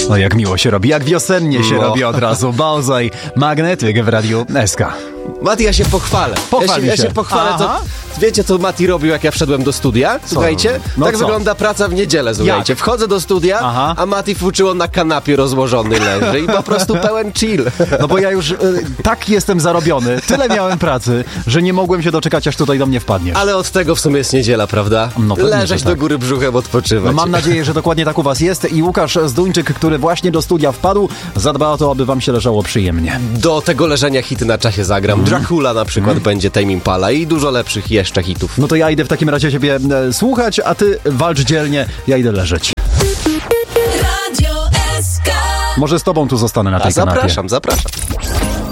No jak miło się robi, jak wiosennie się robi od razu. Bałzaj, magnetyk w Radiu SK. Mati, ja się pochwalę. Ja się pochwalę, to wiecie, co Mati robił, jak ja wszedłem do studia? Słuchajcie, tak wygląda praca w niedzielę, słuchajcie. Jak? Wchodzę do studia, a Mati fuczyło na kanapie rozłożony leży i po prostu pełen chill. No bo ja już tak jestem zarobiony, tyle miałem pracy, że nie mogłem się doczekać, aż tutaj do mnie wpadniesz. Ale od tego w sumie jest niedziela, prawda? No pewnie, leżeć do góry brzuchem, odpoczywać. No mam nadzieję, że dokładnie tak u was jest i Łukasz Zduńczyk, który właśnie do studia wpadł, zadba o to, aby wam się leżało przyjemnie. Do tego leżenia hity na czasie zagram. Dracula na przykład będzie, Tame Impala i dużo lepszych jeszcze hitów. No to ja idę w takim razie ciebie słuchać, a ty walcz dzielnie, ja idę leżeć. Radio SK. Może z tobą tu zostanę na tej kanapie. Zapraszam.